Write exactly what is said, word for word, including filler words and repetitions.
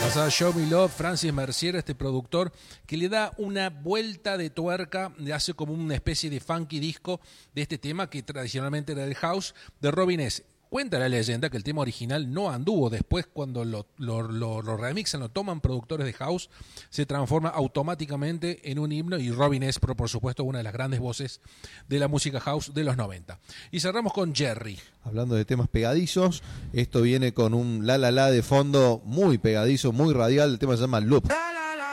Pasaba Show Me Love, Francis Mercier, este productor que le da una vuelta de tuerca, le hace como una especie de funky disco de este tema que tradicionalmente era el house de Robin S. Cuenta la leyenda que el tema original no anduvo. Después, cuando lo, lo, lo, lo remixan, lo toman productores de house, se transforma automáticamente en un himno. Y Robin S., por, por supuesto, una de las grandes voces de la música house de los noventa. Y cerramos con Jerry. Hablando de temas pegadizos, esto viene con un la la la de fondo muy pegadizo, muy radial. El tema se llama Loop.